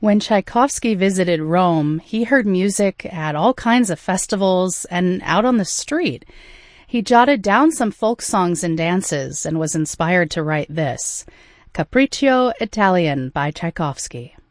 When Tchaikovsky visited Rome, he heard music at all kinds of festivals and out on the street. He jotted down some folk songs and dances and was inspired to write this, Capriccio Italian by Tchaikovsky.